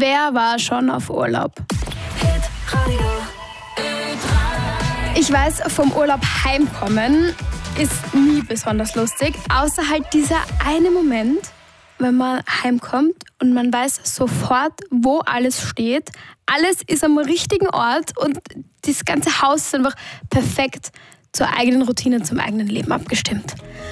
Wer war schon auf Urlaub? Ich weiß, vom Urlaub heimkommen ist nie besonders lustig, außer halt dieser eine Moment, wenn man heimkommt und man weiß sofort, wo alles steht. Alles ist am richtigen Ort und das ganze Haus ist einfach perfekt zur eigenen Routine, zum eigenen Leben abgestimmt.